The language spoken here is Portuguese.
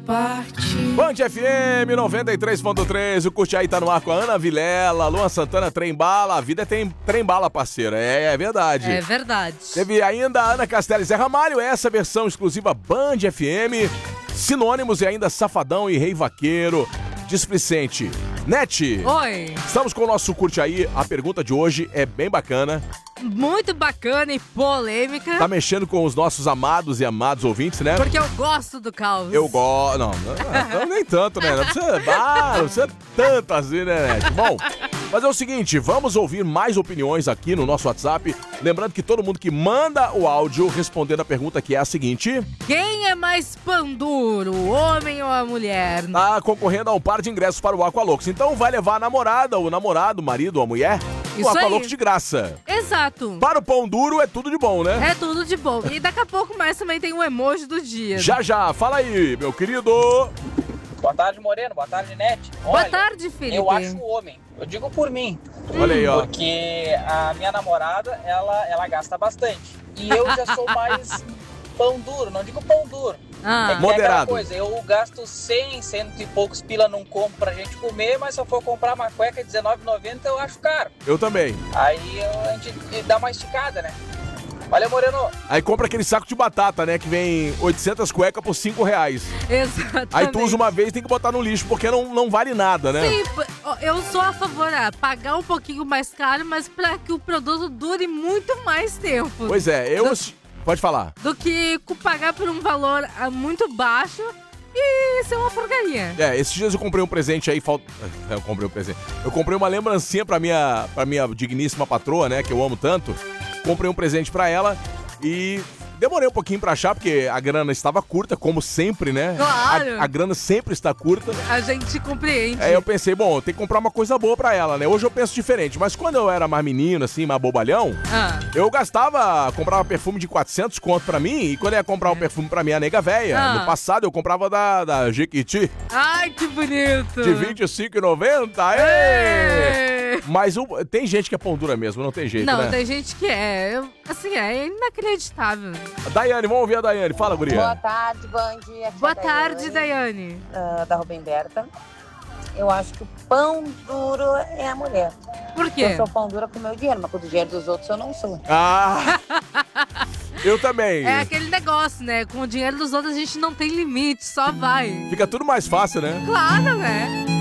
partir. Band FM 93.3, o Curte Aí tá no ar com a Ana Vilela, Luan Santana, Trem Bala. A vida é trem bala, parceira. É verdade. É verdade. Teve ainda a Ana Castela e Zé Ramalho, essa versão exclusiva Band FM. Sinônimos e ainda Safadão e Rei Vaqueiro. Displicente. Net. Oi. Estamos com o nosso Curte Aí. A pergunta de hoje é bem bacana. Muito bacana e polêmica. Tá mexendo com os nossos amados e amados ouvintes, né? Porque eu gosto do caos. Eu gosto. Não, nem tanto, né? Não precisa tanto assim, né, Net? Bom, mas é o seguinte, vamos ouvir mais opiniões aqui no nosso WhatsApp. Lembrando que todo mundo que manda o áudio respondendo a pergunta que é a seguinte: quem é mais pão duro, o homem ou a mulher? Tá concorrendo a um par de ingressos para o Aqualocos. Então vai levar a namorada, o namorado, o marido ou a mulher, o Aqualocos de graça. Exato. Para o pão duro é tudo de bom, né? É tudo de bom. E daqui a pouco mais também tem o emoji do dia. Já. Fala aí, meu querido. Boa tarde, Moreno. Boa tarde, Net. Boa tarde, Felipe. Eu acho o homem. Eu digo por mim. Olha aí, ó. Porque a minha namorada, ela gasta bastante. E eu já sou mais pão duro. Não digo pão duro. Moderado. É coisa, eu gasto 100 e poucos pila num combo pra gente comer, mas se eu for comprar uma cueca de R$19,90 eu acho caro. Eu também. Aí a gente dá uma esticada, né? Valeu, Moreno. Aí compra aquele saco de batata, né? Que vem 800 cuecas por R$5. Exatamente. Aí tu usa uma vez e tem que botar no lixo, porque não vale nada, né? Sim, eu sou a favor de pagar um pouquinho mais caro, mas pra que o produto dure muito mais tempo. Pois é, Pode falar. Do que pagar por um valor muito baixo e ser uma porcaria. Esses dias eu comprei um presente aí, Eu comprei um presente. Eu comprei uma lembrancinha pra minha digníssima patroa, né, que eu amo tanto. Comprei um presente pra ela e demorei um pouquinho pra achar, porque a grana estava curta, como sempre, né? Claro. A grana sempre está curta. A gente compreende. Aí eu pensei, bom, tem que comprar uma coisa boa pra ela, né? Hoje eu penso diferente, mas quando eu era mais menino, assim, mais bobalhão, eu comprava perfume de 400 conto pra mim, e quando eu ia comprar um perfume pra minha nega véia, no passado eu comprava da Jequiti. Ai, que bonito! De R$25,90, aê! Mas tem gente que é pão dura mesmo, não tem jeito, né? Não, tem gente que é inacreditável. Daiane, vamos ouvir a Daiane. Fala, guria. Boa tarde, Band. Boa tarde, Daiane. Da Rubem Berta. Eu acho que o pão duro é a mulher. Por quê? Eu sou pão dura com o meu dinheiro, mas com o dinheiro dos outros eu não sou. Eu também. É aquele negócio, né? Com o dinheiro dos outros a gente não tem limite, só vai. Fica tudo mais fácil, né? Claro, né?